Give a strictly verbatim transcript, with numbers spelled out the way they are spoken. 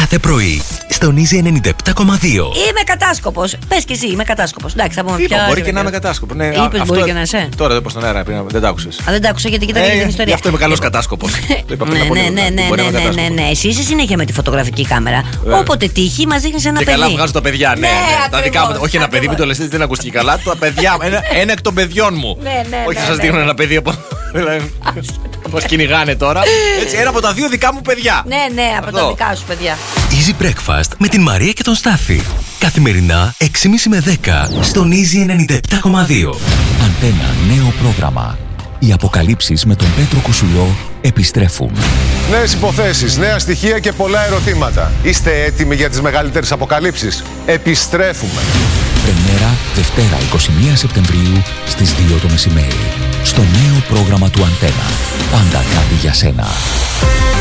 κάθε πρωί, στον Easy ενενήντα επτά κόμμα δύο. Είμαι κατάσκοπος. Πες και εσύ, είμαι κατάσκοπος. Εντάξει, θα πούμε Είπα, πια. μπορεί και να είμαι κατάσκοπο. Ναι, Είπες, μπορεί και να είσαι. Τώρα δεν πω στον αέρα, πριν, δεν τα άκουσες. Α, δεν τα άκουσα γιατί κοίταγα την ιστορία. Γι' αυτό είμαι καλός κατάσκοπος. Το είπα πριν Ναι, από ναι, λίγο, ναι, ναι, μπορεί να είμαι ναι, ναι, κατάσκοπος. ναι. Εσύ είσαι συνέχεια με τη φωτογραφική κάμερα. Όποτε τύχει, μας δείχνεις ένα Και παιδί. καλά βγάζω τα παιδιά, ναι. Ναι, ναι. Τα δικά μου. ακριβώς, Όχι ένα παιδί, μην το λες, δεν ακούστηκε καλά. Τα παιδιά, ένα, ένα εκ των παιδιών μου. Ναι, ναι, Όχι, ναι, θα σας ναι, δείχνω ναι. ένα παιδί από. Μας κυνηγάνε τώρα. Έτσι, ένα από τα δύο δικά μου παιδιά. Ναι, ναι, από τα Αυτό. δικά σου παιδιά. Easy Breakfast με την Μαρία και τον Στάφη. Καθημερινά έξι και τριάντα με δέκα στον Easy ενενήντα επτά κόμμα δύο. Αντένα, νέο πρόγραμμα. Οι αποκαλύψεις με τον Πέτρο Κουσουλό επιστρέφουν. Νέες υποθέσεις, νέα στοιχεία και πολλά ερωτήματα. Είστε έτοιμοι για τις μεγαλύτερες αποκαλύψεις? Επιστρέφουμε. Πρεμιέρα Δευτέρα εικοστή πρώτη Σεπτεμβρίου στις δύο το μεσημέρι. Στο νέο πρόγραμμα του Αντένα. Πάντα κάτι για σένα.